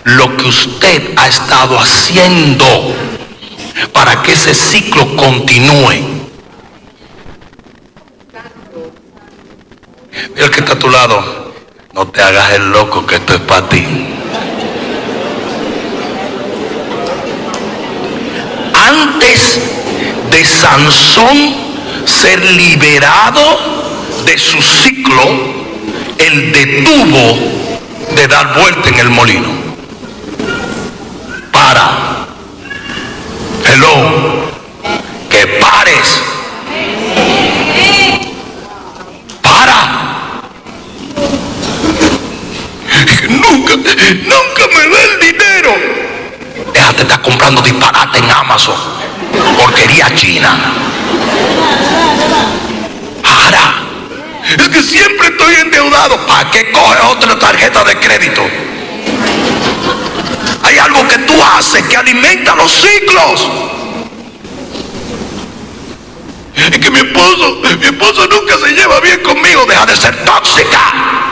lo que usted ha estado haciendo para que ese ciclo continúe. Mira el que está a tu lado, no te hagas el loco que esto es para ti. Antes de Sansón ser liberado de su ciclo, él detuvo de dar vuelta en el molino. Para. Hello. Que pares. Para. Nunca me da el dinero. Déjate de estar comprando disparate en Amazon. Porquería china. Para. Es que siempre estoy endeudado. ¿Para qué coge otra tarjeta de crédito? Hay algo que tú haces que alimenta los ciclos. Es que mi esposo nunca se lleva bien conmigo. Deja de ser tóxica.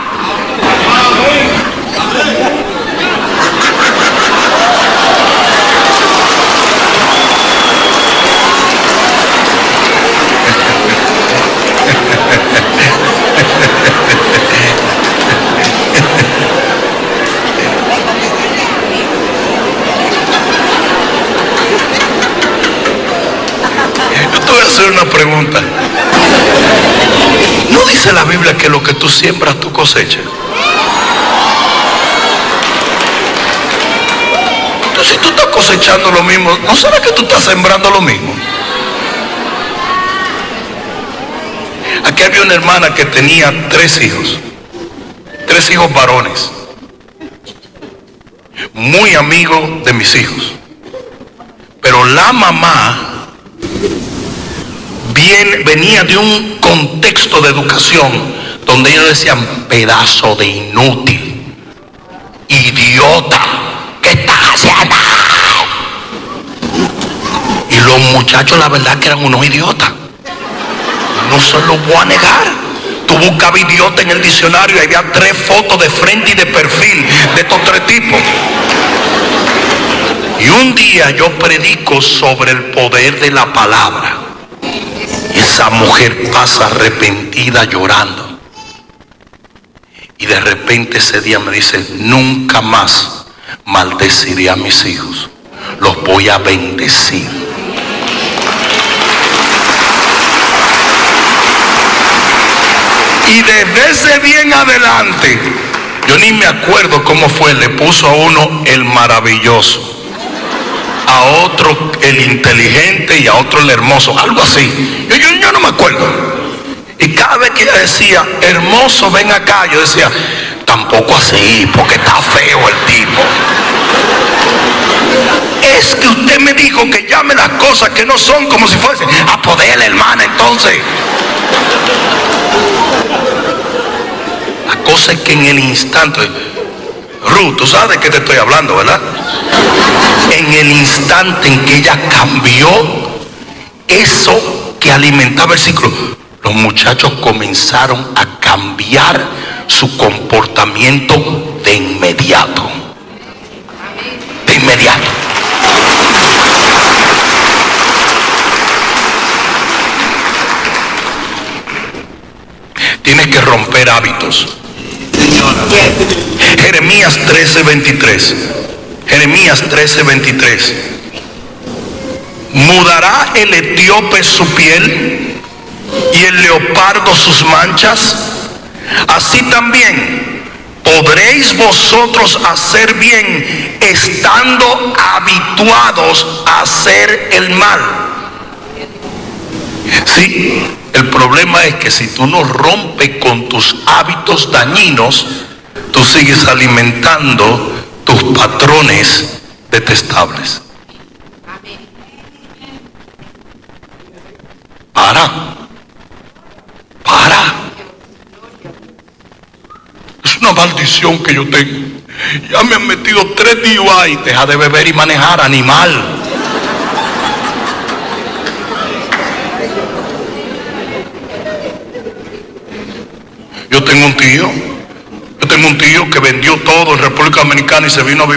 Yo te voy a hacer una pregunta. ¿No dice la Biblia que lo que tú siembras tú cosechas? Entonces, si tú estás cosechando lo mismo, ¿no será que tú estás sembrando lo mismo? Aquí había una hermana que tenía 3 hijos varones, muy amigo de mis hijos, pero la mamá venía de un contexto de educación donde ellos decían: pedazo de inútil, idiota, ¿qué estás haciendo? Y los muchachos, la verdad, que eran unos idiotas. No se lo voy a negar. Tú buscabas idiota en el diccionario y había 3 fotos de frente y de perfil de estos 3 tipos. Y un día yo predico sobre el poder de la palabra. Y esa mujer pasa arrepentida llorando. Y de repente ese día me dice: nunca más maldeciré a mis hijos. Los voy a bendecir. Y desde ese día en adelante, yo ni me acuerdo cómo fue, le puso a uno el maravilloso, a otro el inteligente y a otro el hermoso, algo así. Yo no me acuerdo. Y cada vez que ella decía: hermoso, ven acá, yo decía: tampoco así, porque está feo el tipo. Es que usted me dijo que llame las cosas que no son como si fuesen. A poder, hermana, entonces. La cosa es que en el instante, Ruth, tú sabes de qué te estoy hablando, ¿verdad? En el instante en que ella cambió eso que alimentaba el ciclo, los muchachos comenzaron a cambiar su comportamiento de inmediato. De inmediato. Tienes que romper hábitos. Jeremías 13:23. Jeremías 13:23. ¿Mudará el etíope su piel y el leopardo sus manchas? Así también podréis vosotros hacer bien estando habituados a hacer el mal. Sí, el problema es que si tú no rompes con tus hábitos dañinos, tú sigues alimentando tus patrones detestables. Para. Es una maldición que yo tengo. Ya me han metido 3 DUI. Deja de beber y manejar, animal. Yo tengo un tío que vendió todo en República Dominicana y se vino a vivir